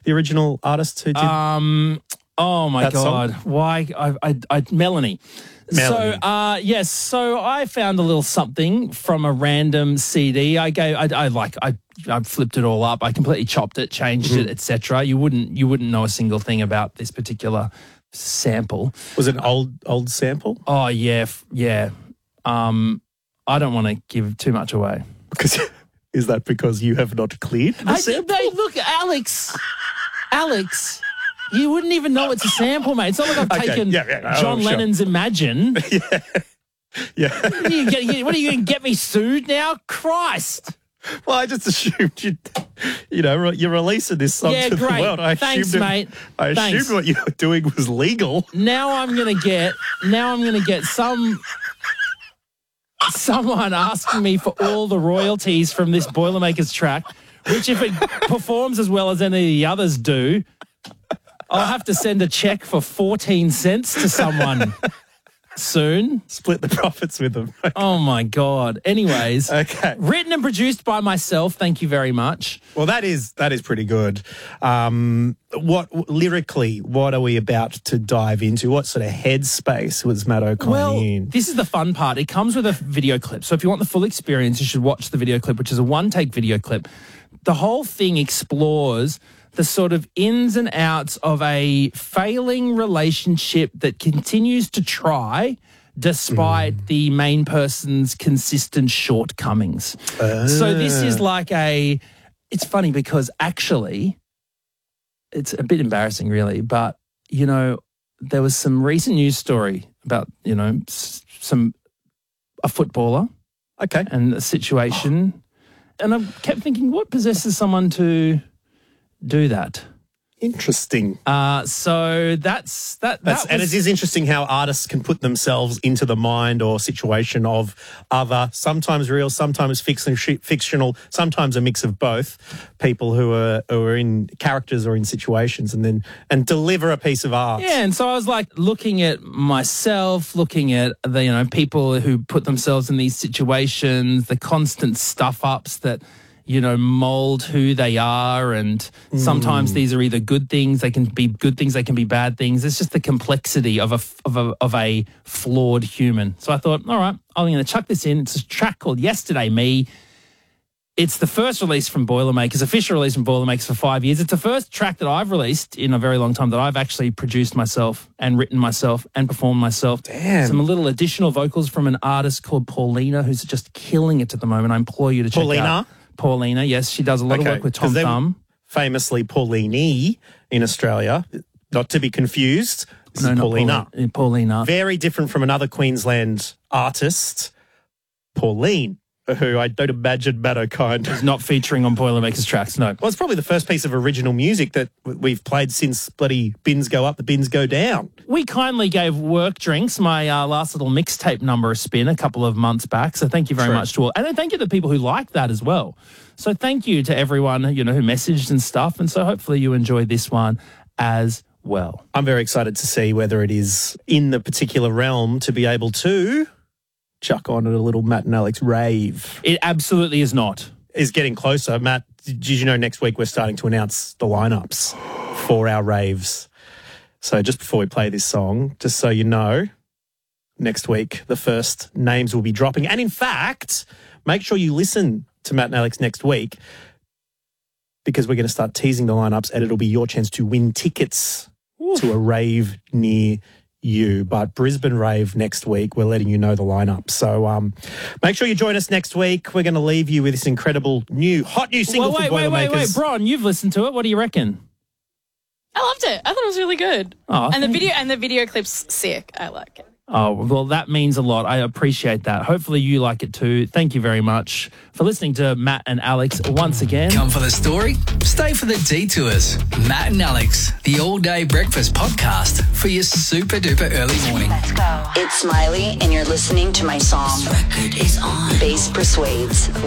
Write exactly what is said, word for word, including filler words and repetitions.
The original artist who did Um. Oh my that God! song? Why? I, I, I, Melanie. Melanie. So, uh, yes. So I found a little something from a random C D. I gave. I, I like. I, I flipped it all up. I completely chopped it, changed Mm-hmm. it, et cetera. You wouldn't. You wouldn't know a single thing about this particular sample. Was it an old old sample? Oh yeah, f- yeah. Um, I don't want to give too much away. Because is that because you have not cleared the I, sample? they, look, Alex, Alex, you wouldn't even know it's a sample, mate. It's not like I've Okay, taken yeah, yeah, oh, John sure. Lennon's Imagine. Yeah. What are you, get, what are you going to get me sued now? Christ. Well, I just assumed you, you know, re- you're releasing this song Yeah, to great. the world. I Thanks, assumed it- mate. I assumed Thanks. what you were doing was legal. Now I'm going to get, now I'm going to get some, someone asking me for all the royalties from this Boilermakers track, which if it performs as well as any of the others do, I'll have to send a check for fourteen cents to someone soon. Split the profits with them. Oh, my God. Anyways, Okay. written and produced by myself. Thank you very much. Well, that is that is pretty good. Um, what lyrically, what are we about to dive into? What sort of headspace was Matt O'Connor Well, in? this is the fun part. It comes with a video clip. So if you want the full experience, you should watch the video clip, which is a one-take video clip. The whole thing explores the sort of ins and outs of a failing relationship that continues to try despite mm. the main person's consistent shortcomings. Uh. So this is like a, it's funny because actually, it's a bit embarrassing really, but, you know, there was some recent news story about, you know, s- some, a footballer. Okay. And a situation. And I kept thinking, what possesses someone to do that? Interesting. Uh, so that's that. That's, that and was, it is interesting how artists can put themselves into the mind or situation of other, sometimes real, sometimes fiction, fictional, sometimes a mix of both, people who are who are in characters or in situations, and then and deliver a piece of art. Yeah, and so I was like looking at myself, looking at the you know people who put themselves in these situations, the constant stuff ups that, you know, mold who they are. And sometimes mm. these are either good things, they can be good things, they can be bad things. It's just the complexity of a, of a, of a flawed human. So I thought, all right, I'm going to chuck this in. It's a track called Yesterday Me. It's the first release from Boilermakers, official release from Boilermakers for five years. It's the first track that I've released in a very long time that I've actually produced myself and written myself and performed myself. Damn. Some little additional vocals from an artist called Paulina, who's just killing it at the moment. I implore you to check Paulina? out. Paulina, yes, she does a lot Okay, of work with Tom Thumb. Famously Paulini in Australia, not to be confused. This No, is not Paulina. Paulina. Paulina. Very different from another Queensland artist, Pauline, who I don't imagine Matt O'Kine Is not featuring on Boilermakers tracks, no. Well, it's probably the first piece of original music that we've played since bloody Bins Go Up, the Bins Go Down. We kindly gave Work Drinks, my uh, last little mixtape number, a spin a couple of months back. So thank you very True. much to all. And then thank you to the people who liked that as well. So thank you to everyone, you know, who messaged and stuff. And so hopefully you enjoyed this one as well. I'm very excited to see whether it is in the particular realm to be able to chuck on a little Matt and Alex rave. It absolutely is not. Is getting closer. Matt, did you know next week we're starting to announce the lineups for our raves? So just before we play this song, just so you know, next week the first names will be dropping. And in fact, make sure you listen to Matt and Alex next week because we're going to start teasing the lineups and it'll be your chance to win tickets Oof. to a rave near you. But Brisbane Rave next week, we're letting you know the lineup. So um, make sure you join us next week. We're going to leave you with this incredible new, hot new single well, wait, from wait, wait, Boilermakers. wait, Bron, you've listened to it. What do you reckon? I loved it. I thought it was really good. Oh, and the thank video and the video clip's sick. I like it. Oh, well, that means a lot. I appreciate that. Hopefully you like it too. Thank you very much for listening to Matt and Alex once again. Come for the story, stay for the detours. Matt and Alex, the all-day breakfast podcast for your super-duper early morning. Let's go. It's Smiley, and you're listening to my song. This record is on. Bass Persuades.